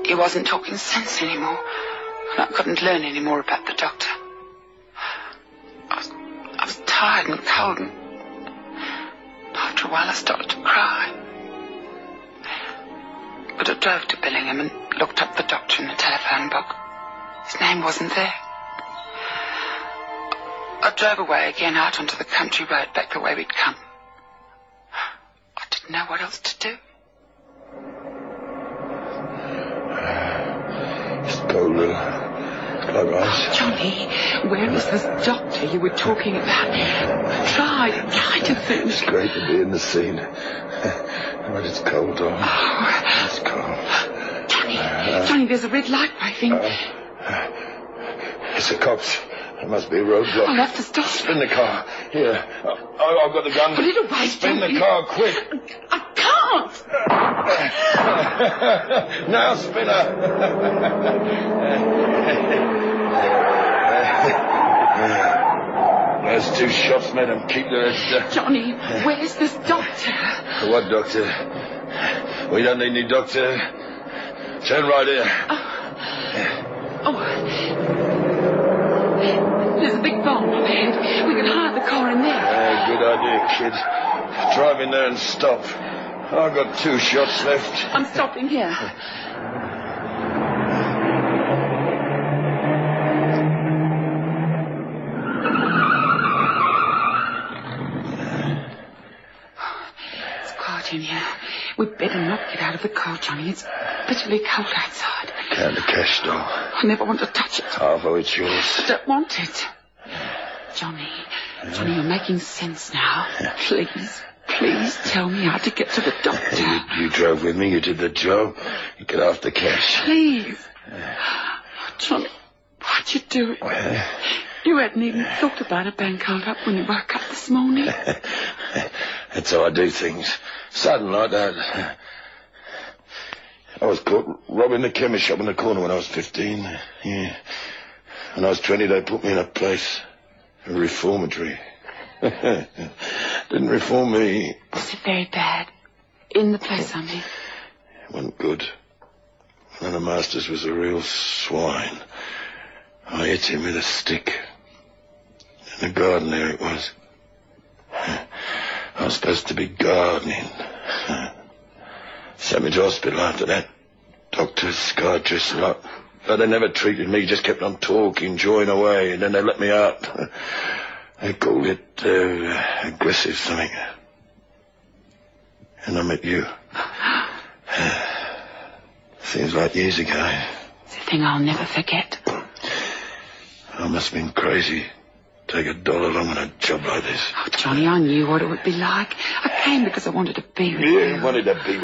He wasn't talking sense anymore, and I couldn't learn any more about the doctor. I was tired and cold, and after a while I started to cry. But I drove to Billingham and looked up the doctor in the telephone book. His name wasn't there. I drove away again out onto the country road back the way we'd come. I didn't know what else to do. It's cold, little. Like ice. Oh, Johnny, where is this doctor you were talking about? Try to think. It's great to be in the scene. But it's cold, darling. Oh. It's cold. Johnny, there's a red light waving. It's the cops. There must be a roadblock. I'll have to stop. Spin the car. Here. I've got the gun. Put it away, Spin Johnny. the car, quick. I can't. Now, Spinner. Those 2 shots made them keep their heads down. Johnny, where's this doctor? What doctor? We don't need any doctor. Turn right here. There's a big barn up ahead. We can hide the car in there. Good idea, kid. Drive in there and stop. I've got 2 shots left. I'm stopping here. It's quiet in here. We'd better not get out of the car, Johnny. It's bitterly cold outside. Count the cash, doll. I never want to touch it. Half of it's yours. I don't want it. Johnny, you're making sense now. Please tell me how to get to the doctor. You drove with me. You did the job. You get off the cash. Please. Johnny, why'd you do it? You hadn't even thought about a bank hold-up when you woke up this morning. That's how I do things. Sudden like that. I was caught robbing the chemist shop in the corner when I was 15. Yeah. When I was 20, they put me in a place. A reformatory. Didn't reform me. Was it very bad? In the place, I mean? It wasn't good. One of the masters was a real swine. I hit him with a stick. In the garden there it was. I was supposed to be gardening. Sent me to hospital after that. Doctors, psychiatrists, and lot. But they never treated me, just kept on talking, jawing away, and then they let me out. They called it aggressive something. And I met you. Seems like years ago. It's a thing I'll never forget. I must have been crazy. Take $1 along on a job like this. Oh, Johnny, I knew what it would be like. I came because I wanted to be with you. You wanted to be